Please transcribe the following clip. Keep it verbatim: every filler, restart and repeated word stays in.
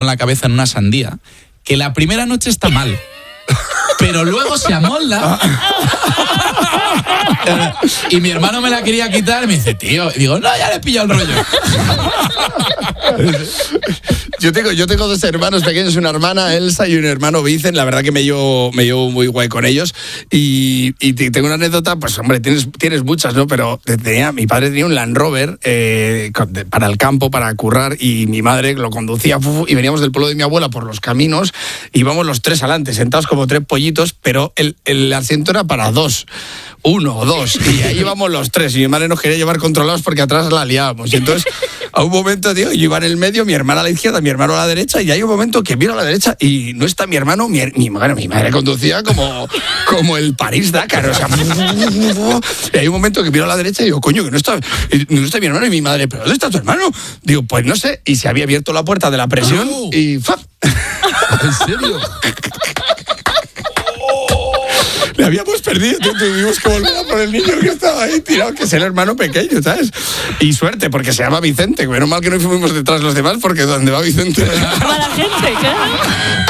la cabeza en una sandía, que la primera noche está mal, pero luego se amolda. Y mi hermano me la quería quitar y me dice, tío, y digo, no, ya le he pillado el rollo. Yo tengo, yo tengo dos hermanos pequeños, una hermana Elsa y un hermano Vicen. La verdad que me llevo, me llevo muy guay con ellos. Y, y tengo una anécdota, pues hombre, tienes, tienes muchas, ¿no? Pero tenía, mi padre tenía un Land Rover eh, para el campo, para currar, y mi madre lo conducía y veníamos del pueblo de mi abuela por los caminos, íbamos los tres adelante, sentados como tres pollitos, pero el, el asiento era para dos. Uno o dos, y ahí íbamos los tres, y mi madre nos quería llevar controlados porque atrás la liábamos. Y entonces, a un momento, tío, yo iba en el medio, mi hermana a la izquierda, mi hermano a la derecha, y hay un momento que miro a la derecha y no está mi hermano, mi, mi, bueno, mi madre conducía como, como el París-Dakar, o sea, y hay un momento que miro a la derecha y digo, coño, que no está, no está mi hermano, y mi madre, ¿pero dónde está tu hermano? Digo, pues no sé, y se había abierto la puerta de la presión, oh. y ¡fap! ¿En serio? Le habíamos perdido, tuvimos que volver a por el niño que estaba ahí tirado, que es el hermano pequeño, ¿sabes? Y suerte, porque se llama Vicente, menos mal que no fuimos detrás los demás, porque donde va Vicente... Mala gente, claro.